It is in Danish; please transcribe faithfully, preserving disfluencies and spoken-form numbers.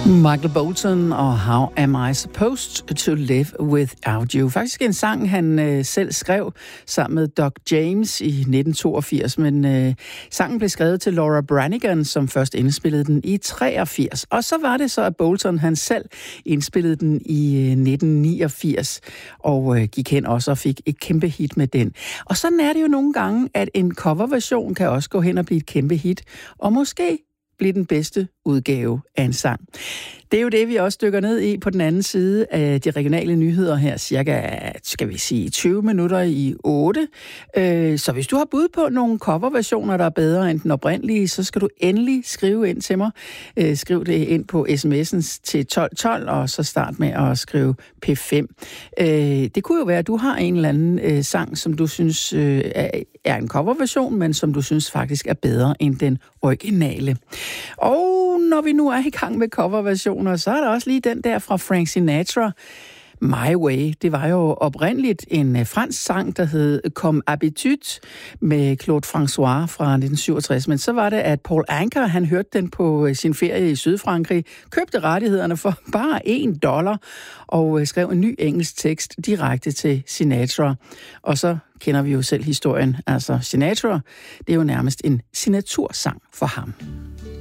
Michael Bolton og How Am I Supposed to Live Without You. Faktisk en sang, han øh, selv skrev sammen med Doug James i nitten toogfirs, men øh, sangen blev skrevet til Laura Branigan, som først indspillede den i treogfirs. Og så var det så, at Bolton han selv indspillede den i øh, nitten niogfirs, og øh, gik hen også og fik et kæmpe hit med den. Og sådan er det jo nogle gange, at en coverversion kan også gå hen og blive et kæmpe hit, og måske blive den bedste udgave af en sang. Det er jo det, vi også dykker ned i på den anden side af de regionale nyheder her, cirka, skal vi sige, tyve minutter i otte. Så hvis du har bud på nogle coverversioner, der er bedre end den oprindelige, så skal du endelig skrive ind til mig. Skriv det ind på sms'en til tolv tolv, og så start med at skrive P fem. Det kunne jo være, at du har en eller anden sang, som du synes er en coverversion, men som du synes faktisk er bedre end den originale. Og når vi nu er i gang med coverversioner, så er der også lige den der fra Frank Sinatra, My Way. Det var jo oprindeligt en fransk sang, der hed Comme Habitude med Claude François fra nitten syvogtres. Men så var det, at Paul Anka, han hørte den på sin ferie i Sydfrankrig, købte rettighederne for bare en dollar og skrev en ny engelsk tekst direkte til Sinatra. Og så kender vi jo selv historien. Altså Sinatra, det er jo nærmest en signatursang for ham.